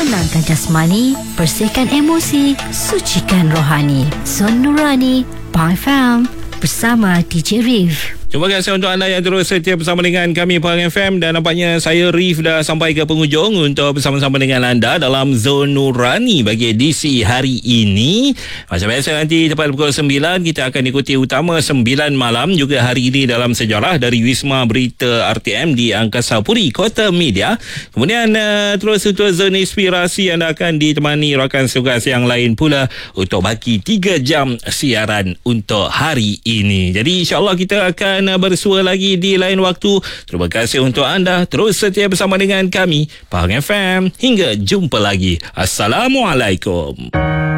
tenangkan jasmani, bersihkan emosi, sucikan rohani. Zon Nurani, Pang FM, bersama DJ Rif. Terima kasih untuk anda yang terus setia bersama dengan kami Pang FM, dan nampaknya saya Rif dah sampai ke penghujung untuk bersama-sama dengan anda dalam Zon Nurani bagi edisi hari ini. Macam biasa nanti tepat pukul 9 kita akan ikuti utama 9 malam juga hari ini dalam sejarah dari Wisma Berita RTM di Angkasa Puri, Kota Media. Kemudian terus untuk Zon Inspirasi anda akan ditemani rakan tugas yang lain pula untuk bagi 3 jam siaran untuk hari ini. Jadi insyaAllah kita akan bersua lagi di lain waktu. Terima kasih untuk anda terus setia bersama dengan kami Pang FM. Hingga jumpa lagi. Assalamualaikum.